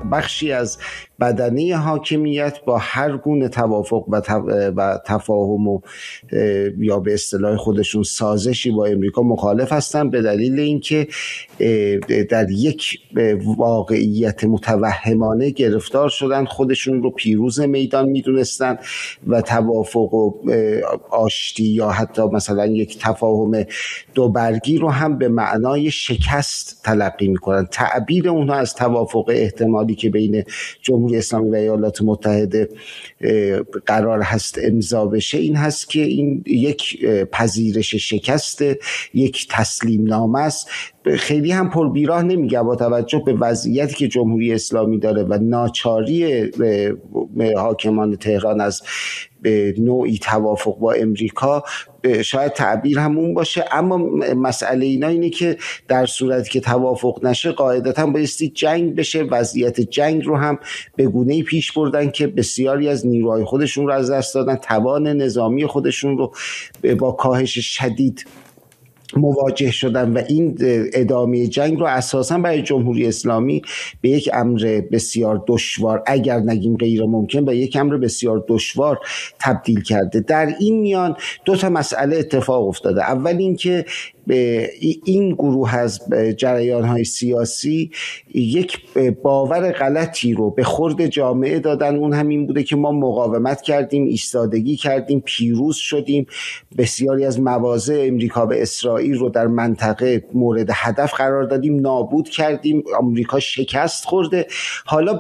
بخشی از بدنه حاکمیت با هر گونه توافق و تفاهم و یا به اصطلاح خودشون سازشی با امریکا مخالف هستن، به دلیل اینکه در یک واقعیت متوهمانه گرفتار شدن، خودشون رو پیروز میدان میدونستن و توافق و آشتی یا حتی مثلا یک تفاهم دو برگی رو هم به معنای شکست تلقی میکنن. تعبیر اونها از توافق احتمالی که بین جمهوری اسلامی و ایالات متحده قرار هست امضا بشه این هست که این یک پذیرش شکست، یک تسلیم نامه است. خیلی هم پربیراه نمیگه با توجه به وضعیتی که جمهوری اسلامی داره و ناچاری حاکمان تهران از به نوعی توافق با امریکا، شاید تعبیر همون باشه. اما مسئله اینا اینه که در صورتی که توافق نشه قاعدتا بایستی جنگ بشه. وضعیت جنگ رو هم به گونه‌ای پیش بردن که بسیاری از نیروهای خودشون رو از دست دادن، توان نظامی خودشون رو با کاهش شدید مواجه شدن و این ادامه جنگ رو اساساً برای جمهوری اسلامی به یک امر بسیار دشوار، اگر نگیم غیر ممکن، به یک امر بسیار دشوار تبدیل کرده. در این میان دو تا مسئله اتفاق افتاده. اول اینکه این گروه از جریان‌های سیاسی یک باور غلطی رو به خورد جامعه دادن. اون هم این بوده که ما مقاومت کردیم، ایستادگی کردیم، پیروز شدیم، بسیاری از مواضع امریکا به اسرائیل رو در منطقه مورد هدف قرار دادیم، نابود کردیم، آمریکا شکست خورده. حالا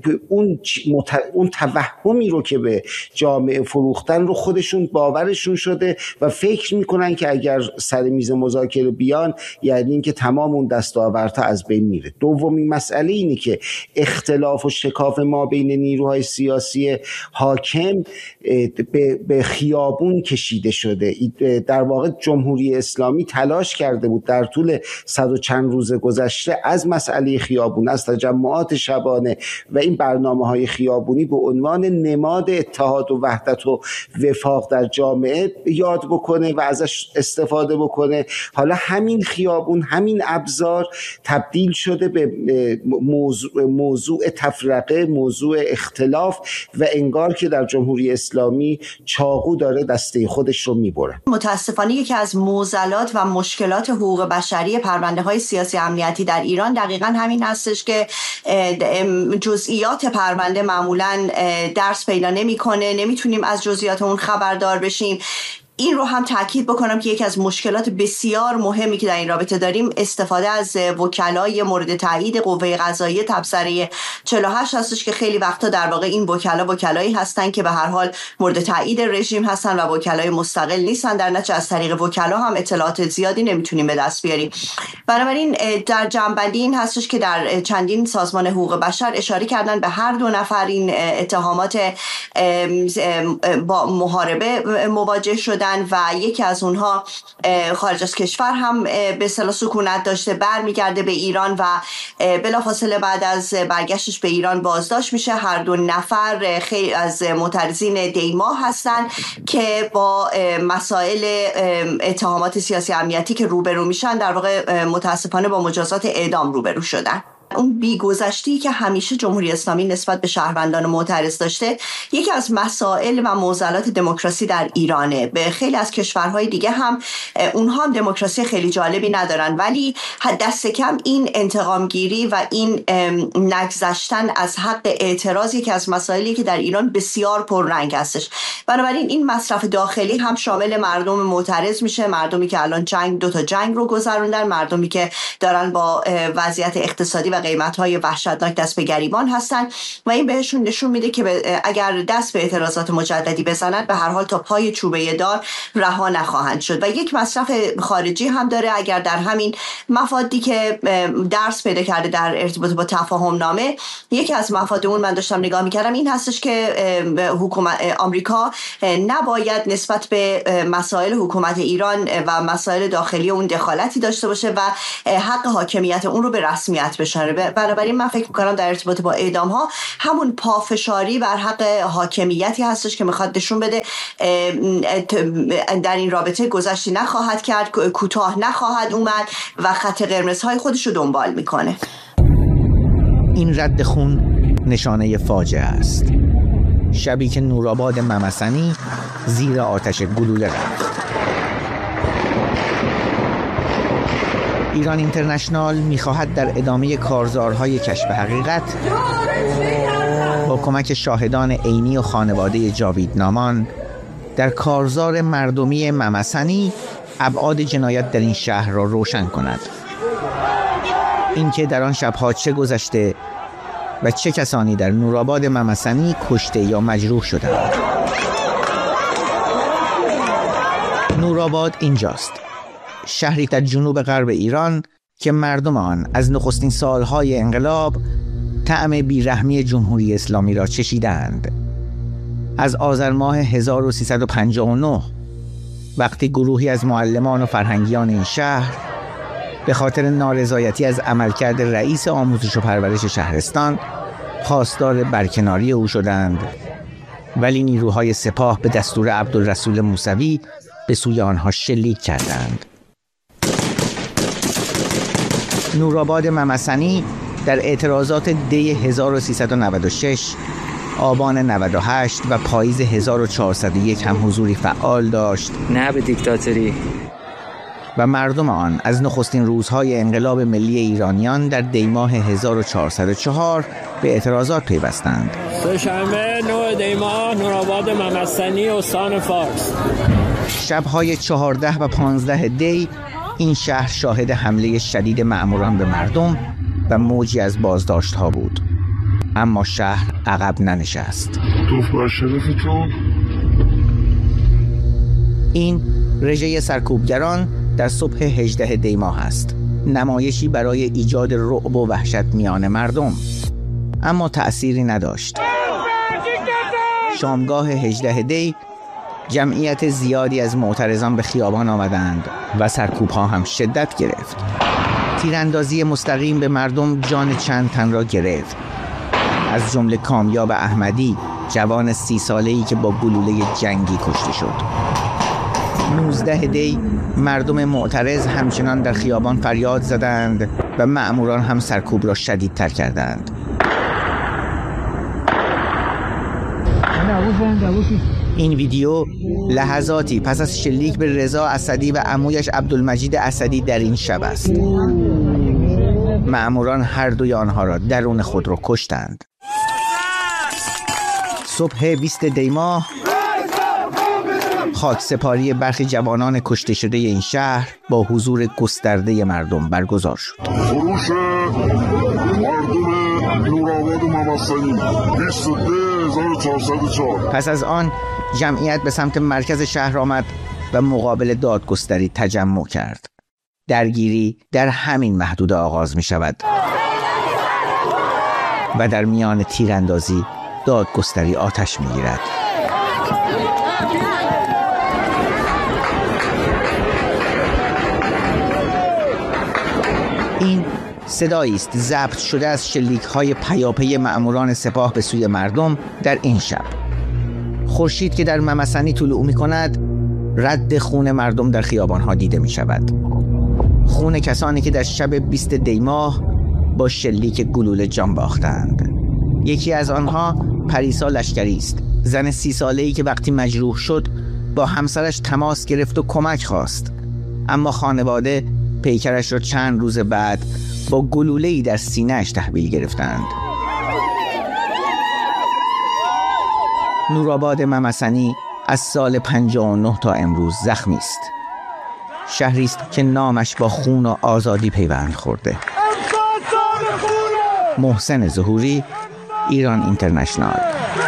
اون توهمی رو که به جامعه فروختن رو خودشون باورشون شده و فکر میکنن که اگر سر میز مذاکره بیان یعنی اینکه تمام اون دستاوردها از بین میره. دومین مسئله اینه که اختلاف و شکاف ما بین نیروهای سیاسی حاکم به خیابون کشیده شده. در واقع جمهوری اسلامی تلاش کرده بود در طول 100 و چند روز گذشته از مسئله خیابون، از تجمعات شبانه و این برنامه‌های خیابونی به عنوان نماد اتحاد و وحدت و وفاق در جامعه یاد بکنه و ازش استفاده بکنه. حالا همین خیابون، همین ابزار تبدیل شده به موضوع تفرقه، موضوع اختلاف و انگار که در جمهوری اسلامی چاقو داره دسته خودش رو میبره. متاسفانه یکی از معضلات و مشکلات حقوق بشری پرونده‌های سیاسی امنیتی در ایران دقیقاً همین هستش که جزئیات پرونده معمولاً درس پیدا نمی‌کنه، نمیتونیم از جزئیات اون خبردار بشیم. این رو هم تاکید بکنم که یکی از مشکلات بسیار مهمی که در این رابطه داریم استفاده از وکلای مورد تایید قوه قضاییه تبصره 48 هستش که خیلی وقتا در واقع این وکلایی هستن که به هر حال مورد تایید رژیم هستن و وکلای مستقل نیستن، در نتیجه از طریق وکلا هم اطلاعات زیادی نمیتونیم به دست بیاریم. بنابراین در جنبندی این هستش که در چندین سازمان حقوق بشر اشاره کردن به هر دو نفر این اتهامات با محاربه مواجه شدن و یکی از اونها خارج از کشور هم به اصطلاح سکونت داشته، برمیگرده به ایران و بلافاصله بعد از برگشتش به ایران بازداشت میشه. هر دو نفر خیلی از معترضین دیما هستن که با مسائل اتهامات سیاسی امنیتی که روبرو میشن در واقع متاسفانه با مجازات اعدام روبرو شدن. اون بیگذشتی که همیشه جمهوری اسلامی نسبت به شهروندان معترض داشته یکی از مسائل و معضلات دموکراسی در ایرانه. به خیلی از کشورهای دیگه هم اونها هم دموکراسی خیلی جالبی ندارن، ولی دست کم این انتقامگیری و این نگذشتن از حق اعتراضی که از مسائلی که در ایران بسیار پررنگ هستش. بنابراین این مصرف داخلی هم شامل مردم معترض میشه، مردمی که الان دو تا جنگ رو گذروندن، مردمی که دارن با وضعیت اقتصادی و قیمت‌های وحشتناک دست به گریبان هستن و این بهشون نشون میده که اگر دست به اعتراضات مجددی بزنند به هر حال تا پای چوبه دار رها نخواهند شد. و یک مصرف خارجی هم داره. اگر در همین مفادی که درس پیدا کرده در ارتباط با تفاهم نامه، یکی از مفاد اون من داشتم نگاه میکردم این هستش که حکومت آمریکا نباید نسبت به مسائل حکومت ایران و مسائل داخلی اون دخالتی داشته باشه و حق حاکمیت اون رو به رسمیت بشناسه. بنابراین من فکر می‌کنم در ارتباط با اعدام ها همون پافشاری بر حق حاکمیتی هستش که میخواد نشون بده در این رابطه گذشتی نخواهد کرد، کوتاه نخواهد اومد و خط قرمزهای خودش رو دنبال میکنه. این رد خون نشانه فاجعه است. شبی که نورآباد ممسنی زیر آتش گلوله رفت. ایران اینترنشنال می‌خواهد در ادامه کارزارهای کشف حقیقت با کمک شاهدان عینی و خانواده جاویدنامان در کارزار مردمی ممسنی ابعاد جنایت در این شهر را روشن کند. اینکه در آن شب‌ها چه گذشته و چه کسانی در نورآباد ممسنی کشته یا مجروح شدند. نورآباد اینجاست، شهری در جنوب غرب ایران که مردم آن از نخستین سالهای انقلاب طعم بیرحمی جمهوری اسلامی را چشیدند. از آذر ماه 1359 وقتی گروهی از معلمان و فرهنگیان این شهر به خاطر نارضایتی از عملکرد رئیس آموزش و پرورش شهرستان خواستار برکناری او شدند، ولی نیروهای سپاه به دستور عبدالرسول موسوی به سوی آنها شلیک کردند. نورآباد ممسنی در اعتراضات دی 1396، آبان 98 و پاییز 1401 هم حضوری فعال داشت. نه به دیکتاتوری. و مردم آن از نخستین روزهای انقلاب ملی ایرانیان در دیماه 1404 به اعتراضات پیوستند. سه‌شنبه 9 دیماه نورآباد ممسنی استان فارس. شب‌های 14 و 15 دی این شهر شاهد حمله شدید مأموران به مردم و موجی از بازداشت‌ها بود. اما شهر عقب ننشست. این رژه سرکوبگران در صبح 18 دی ماه است، نمایشی برای ایجاد رعب و وحشت میان مردم، اما تأثیری نداشت. شامگاه 18 دی جمعیت زیادی از معترضان به خیابان آمدند و سرکوب‌ها هم شدت گرفت. تیراندازی مستقیم به مردم جان چند تن را گرفت، از جمله کامیاب احمدی، جوان 30 ساله‌ای که با گلوله جنگی کشته شد. 19 دی مردم معترض همچنان در خیابان فریاد زدند و مأموران هم سرکوب را شدیدتر کردند. این ویدیو لحظاتی پس از شلیک به رضا اسدی و عمویش عبدالمجید اسدی در این شب است. مأموران هر دوی آنها را درون خود را کشتند. صبح 20 دی ماه خاکسپاری برخی جوانان کشته شده این شهر با حضور گسترده مردم برگزار شد. خروش مردم نورآباد ممسنی 23404. پس از آن جمعیت به سمت مرکز شهر آمد و مقابل دادگستری تجمع کرد. درگیری در همین محدوده آغاز می شود و در میان تیراندازی دادگستری آتش می گیرد. این صدایی است ضبط شده از شلیک‌های پیاپی مأموران سپاه به سوی مردم در این شب. خورشید که در ممسنی طلوع می‌کند، رد خون مردم در خیابان‌ها دیده می‌شود. خون کسانی که در شب 20 دی ماه با شلیک گلوله جان باختند. یکی از آنها پریسا لشکری است، زن 30 ساله‌ای که وقتی مجروح شد با همسرش تماس گرفت و کمک خواست، اما خانواده پیکرش را چند روز بعد با گلوله‌ای در سینه‌اش تحویل گرفتند. نورآباد ممسنی از سال 59 تا امروز زخمی است. شهری است که نامش با خون و آزادی پیوند خورده. محسن ظهوری، ایران اینترنشنال.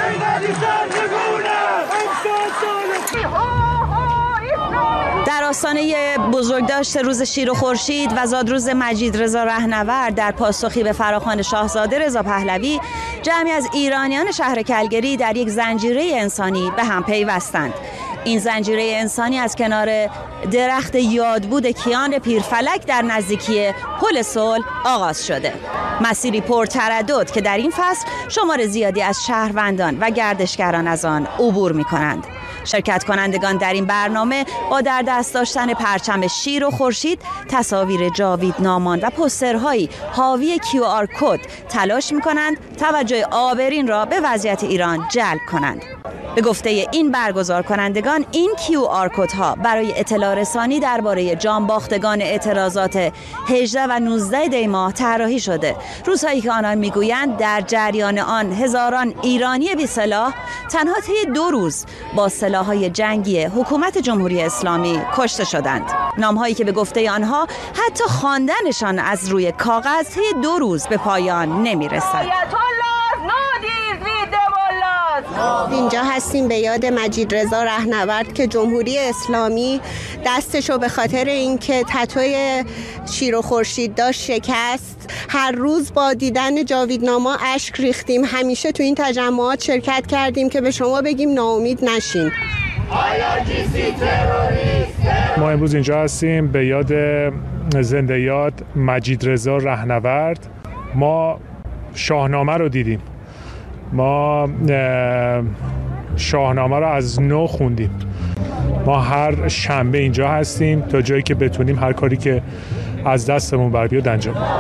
در آستانه بزرگداشت روز شیر و خورشید و زادروز مجید رضا رهنورد در پاسخی به فراخوان شاهزاده رضا پهلوی، جمعی از ایرانیان شهر کلگری در یک زنجیره انسانی به هم پیوستند. این زنجیره انسانی از کنار درخت یادبود کیان پیرفلک در نزدیکی پل صلح آغاز شده. مسیری پرتردد که در این فصل شمار زیادی از شهروندان و گردشگران از آن عبور می کنند. شرکت کنندگان در این برنامه با در دست داشتن پرچم شیر و خورشید، تصاویر جاوید نامان و پوسترهایی حاوی QR کد تلاش می‌کنند توجه عابرین را به وضعیت ایران جلب کنند. به گفته این برگزار کنندگان، این QR کدها برای اطلاع رسانی درباره جانباختگان اعتراضات 18 و 19 دی ماه طراحی شده. روزهایی که آنان میگویند در جریان آن هزاران ایرانی بی سلاح تنها طی 2 روز با سلاح‌های جنگی حکومت جمهوری اسلامی کشته شدند. نام‌هایی که به گفته آنها حتی خواندنشان از روی کاغذ طی 2 روز به پایان نمی‌رسد. اینجا هستیم به یاد مجیدرضا رهنورد که جمهوری اسلامی دستشو به خاطر اینکه تتوی شیر و خورشید داشت شکست. هر روز با دیدن جاویدنما اشک ریختیم. همیشه تو این تجمعات شرکت کردیم که به شما بگیم ناامید نشین. ما امروز اینجا هستیم به یاد زنده یاد مجیدرضا رهنورد. ما شاهنامه رو دیدیم. ما شاهنامه رو از نو خوندیم. ما هر شنبه اینجا هستیم تا جایی که بتونیم هر کاری که از دستمون بر بیاد انجام بدیم.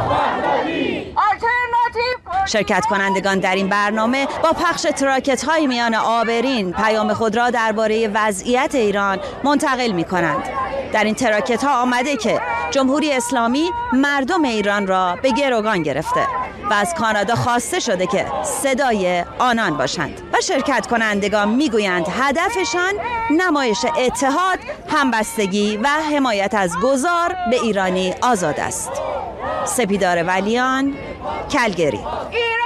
شرکت کنندگان در این برنامه با پخش تراکت های میان عابرین پیام خود را درباره وضعیت ایران منتقل می کنند. در این تراکت ها آمده که جمهوری اسلامی مردم ایران را به گروگان گرفته و از کانادا خواسته شده که صدای آنان باشند و شرکت کنندگان میگویند هدفشان نمایش اتحاد، همبستگی و حمایت از گذار به ایرانی آزاد است. سپیدار ولیان، کلگری.